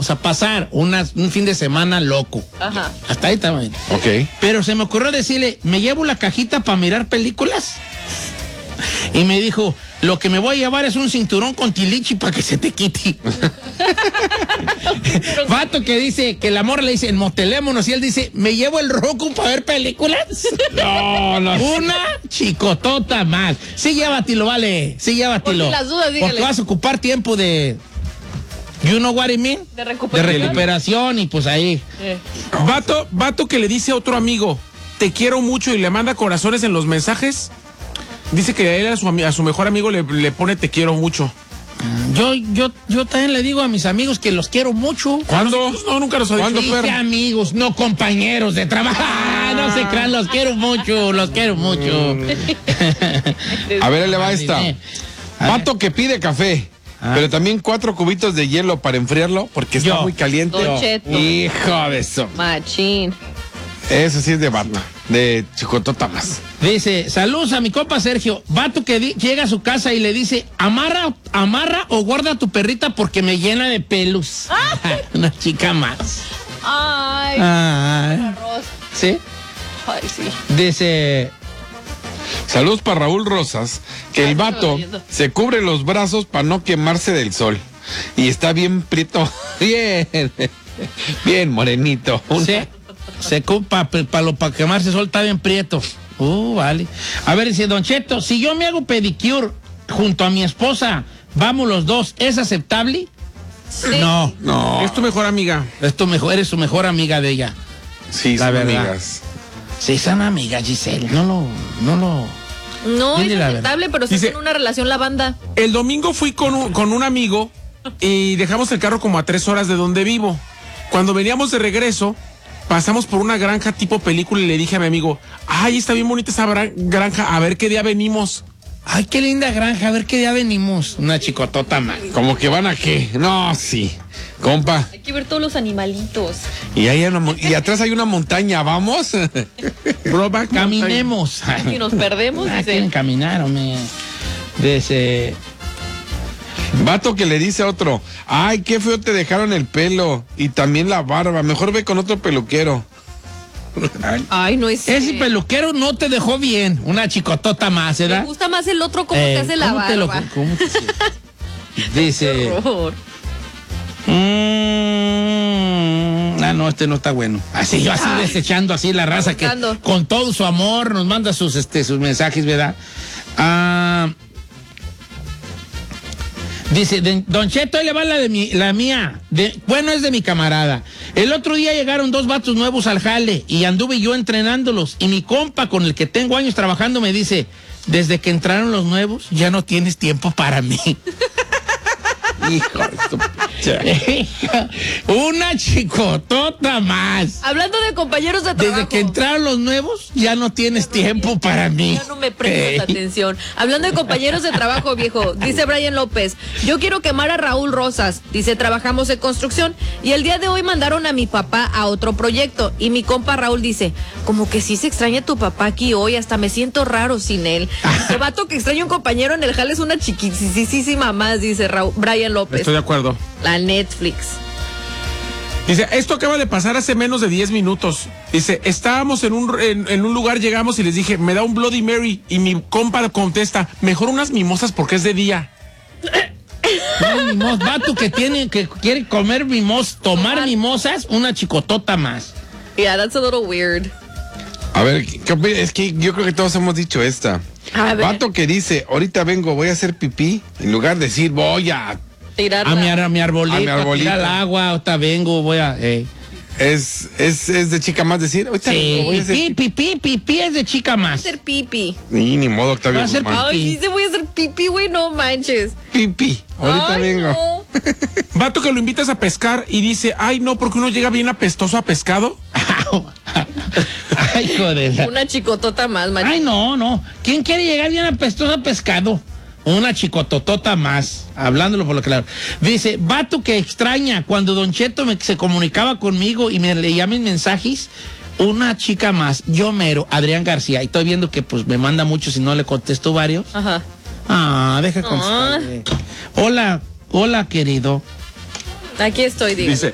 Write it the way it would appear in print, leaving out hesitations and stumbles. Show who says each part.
Speaker 1: íbamos a pasar un fin de semana loco.
Speaker 2: Ajá.
Speaker 1: Hasta ahí también.
Speaker 3: Ok.
Speaker 1: Pero se me ocurrió decirle, ¿me llevo la cajita para mirar películas? Y me dijo, lo que me voy a llevar es un cinturón con tilichi para que se te quite. Vato que dice, que el amor le dice, motelémonos, y él dice, ¿me llevo el Roku para ver películas?
Speaker 3: No.
Speaker 1: Una chicotota más. Sí, llévatelo, vale. Sí, llévatelo.
Speaker 2: Por si las dudas, dígale.
Speaker 1: Porque vas a ocupar tiempo de... You know what I mean?
Speaker 2: De recuperación.
Speaker 1: De recuperación y pues ahí.
Speaker 4: Vato que le dice a otro amigo, te quiero mucho y le manda corazones en los mensajes. Dice que a él, a su mejor amigo le pone te quiero mucho.
Speaker 1: Yo también le digo a mis amigos que los quiero mucho.
Speaker 4: ¿Cuándo? No, nunca los ha dicho.
Speaker 1: Dije amigos, no compañeros de trabajo. No se crean, los quiero mucho, los quiero mucho.
Speaker 3: A ver, ahí le va esta. Vato que pide café, pero también 4 cubitos de hielo para enfriarlo porque está muy caliente.
Speaker 2: Don Cheto.
Speaker 3: Hijo de eso.
Speaker 2: Machín.
Speaker 3: Eso sí es de vato, de chicotota más.
Speaker 1: Dice, saludos a mi compa Sergio. Vato que llega a su casa y le dice, amarra o guarda tu perrita porque me llena de pelos. Una chica más.
Speaker 2: Ay. Arroz.
Speaker 1: ¿Sí?
Speaker 2: Ay, sí.
Speaker 1: Dice...
Speaker 3: Saludos para Raúl Rosas, que el vato se cubre los brazos para no quemarse del sol. Y está bien prieto. Bien morenito.
Speaker 1: Sí. Se ocupa para quemarse sol, está bien prieto. Vale. A ver, dice Don Cheto, si yo me hago pedicure junto a mi esposa, vamos los dos, ¿es aceptable?
Speaker 2: Sí.
Speaker 1: No.
Speaker 4: Es tu mejor amiga.
Speaker 1: Eres su mejor amiga de ella.
Speaker 3: Sí,
Speaker 1: la
Speaker 3: son
Speaker 1: verdad.
Speaker 3: amigas.
Speaker 1: Sí, son amigas, Giselle. No
Speaker 2: No es
Speaker 1: Dile la
Speaker 2: aceptable, pero sí
Speaker 4: Dice-
Speaker 2: en una relación la banda.
Speaker 4: El domingo fui con un amigo y dejamos el carro como a 3 horas de donde vivo. Cuando veníamos de regreso, pasamos por una granja tipo película y le dije a mi amigo, ay, está bien bonita esa granja, a ver qué día venimos.
Speaker 1: Ay, qué linda granja, a ver qué día venimos. Una chicotota más.
Speaker 3: ¿Como que van a qué? No, sí. Compa.
Speaker 2: Hay que ver todos los animalitos.
Speaker 3: Y y atrás hay una montaña, ¿vamos?
Speaker 4: Broback,
Speaker 1: Caminemos.
Speaker 2: Y nos perdemos.
Speaker 1: Ah,
Speaker 2: dice.
Speaker 1: quieren caminar, hombre. Dice...
Speaker 3: Vato que le dice a otro, ay, qué feo te dejaron el pelo y también la barba, mejor ve con otro peluquero.
Speaker 2: Ay, no es.
Speaker 1: Ese peluquero no te dejó bien. Una chicotota más,
Speaker 2: Me
Speaker 1: ¿verdad?
Speaker 2: gusta más el otro cómo te hace la
Speaker 1: ¿cómo te
Speaker 2: barba.
Speaker 1: cómo te- Dice...
Speaker 2: Qué horror.
Speaker 1: No, este no está bueno. Así yo así desechando así la raza que
Speaker 2: Buscando.
Speaker 1: con todo su amor nos manda sus mensajes, ¿verdad? Dice, Don Cheto, ahí le va la mía. Bueno, es de mi camarada. El otro día llegaron 2 vatos nuevos al jale y anduve yo entrenándolos. Y mi compa, con el que tengo años trabajando, me dice, desde que entraron los nuevos, ya no tienes tiempo para mí. Hijo de tu una chicotota más.
Speaker 2: Hablando de compañeros de trabajo.
Speaker 1: Desde que entraron los nuevos, ya no tienes tiempo para mí.
Speaker 2: Ya no me prestas atención. Hablando de compañeros de trabajo, viejo, dice Brian López, yo quiero quemar a Raúl Rosas. Dice, trabajamos en construcción y el día de hoy mandaron a mi papá a otro proyecto. Y mi compa Raúl dice, como que sí se extraña tu papá aquí hoy, hasta me siento raro sin él. Dice, vato que extraña un compañero en el jale es una chiquisísima más, dice Brian López.
Speaker 4: Estoy de acuerdo.
Speaker 2: La Netflix.
Speaker 4: Dice, esto acaba de pasar hace menos de 10 minutos. Dice, estábamos en un lugar, llegamos y les dije, me da un Bloody Mary. Y mi compa contesta, mejor unas mimosas porque es de día.
Speaker 1: No, vato que quiere comer tomar mimosas, una chicotota más.
Speaker 2: Yeah, that's a little weird.
Speaker 3: A ver, ¿qué opinas? Es que yo creo que todos hemos dicho esta.
Speaker 2: A ver.
Speaker 3: Vato que dice, ahorita vengo, voy a hacer pipí, en lugar de decir, voy a...
Speaker 2: Tirarla.
Speaker 1: A mi arbolito,
Speaker 3: A mi arbolito.
Speaker 1: tirar al agua, ahorita vengo, voy a...
Speaker 3: Es de chica más decir, ahorita vengo, voy a hacer
Speaker 1: pipí es de chica más.
Speaker 2: Hacer pipi.
Speaker 3: Ni modo, Octavio
Speaker 1: Va a ser
Speaker 3: Guzmán.
Speaker 2: Ay, sí se voy a hacer pipi, güey, no manches.
Speaker 3: Pipí, ahorita
Speaker 2: Ay,
Speaker 3: vengo.
Speaker 2: no.
Speaker 4: Vato que lo invitas a pescar y dice, ay, no, porque uno llega bien apestoso a pescado.
Speaker 1: Ay, joder.
Speaker 2: Una chicotota más, manches.
Speaker 1: Ay, no. ¿Quién quiere llegar bien apestoso a pescado? Una chicototota más, hablándolo por lo claro. Dice, vato que extraña cuando Don Cheto se comunicaba conmigo y me leía mis mensajes. Una chica más, yo mero, Adrián García. Y estoy viendo que pues me manda muchos y no le contesto varios.
Speaker 2: Ajá.
Speaker 1: Deja contestarle. Hola, querido.
Speaker 2: Aquí estoy, digo.
Speaker 4: Dice,